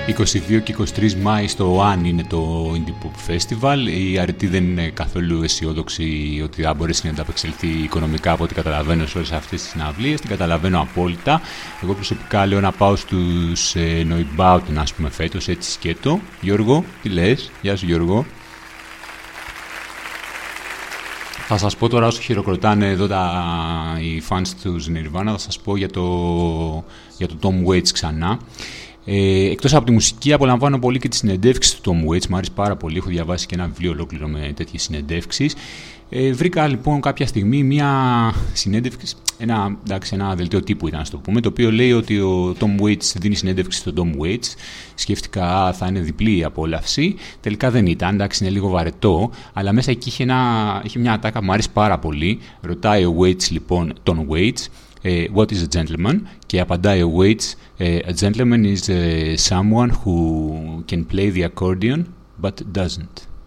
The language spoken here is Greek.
22 και 23 Μάη στο One είναι το Indie Pop Festival. Η Αρετή δεν είναι καθόλου αισιόδοξη ότι θα μπορέσει να ανταπεξελθεί οικονομικά από ό,τι καταλαβαίνω σε όλες αυτές τις συναυλίες. Την καταλαβαίνω απόλυτα. Εγώ προσωπικά λέω να πάω στους Neubauten, ας πούμε, φέτος, έτσι σκέτο. Γιώργο, τι λες? Γεια σου Γιώργο. Θα σας πω τώρα, όσο χειροκροτάνε εδώ οι fans του Nirvana, θα σας πω για το Tom Waits ξανά. Εκτός από τη μουσική, απολαμβάνω πολύ και τις συνεντεύξεις του Tom Waits. Μου άρεσε πάρα πολύ. Έχω διαβάσει και ένα βιβλίο ολόκληρο με τέτοιες συνεντεύξεις. Βρήκα λοιπόν κάποια στιγμή μια συνέντευξη, ένα δελτίο τύπου ήταν, να το πούμε, το οποίο λέει ότι ο Tom Waits δίνει συνέντευξη στον Tom Waits. Σκέφτηκα θα είναι διπλή η απόλαυση. Τελικά δεν ήταν, εντάξει, είναι λίγο βαρετό, αλλά μέσα εκεί είχε μια ατάκα που μου άρεσε πάρα πολύ. Ρωτάει ο Waits λοιπόν τον Waits, what is a gentleman? Και απαντάει ο Waits, a gentleman is someone who can play the accordion but doesn't.